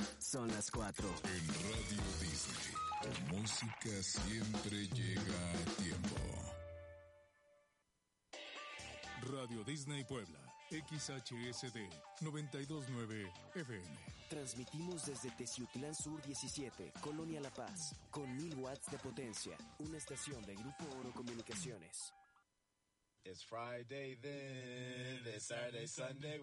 Son las 4. En Radio Disney, tu música siempre llega a tiempo. Radio Disney Puebla, XHSD 929 FM. Transmitimos desde Teciutlán Sur 17, Colonia La Paz, con 1000 watts de potencia. Una estación de Grupo Oro Comunicaciones. It's Friday then, it's Saturday, Sunday.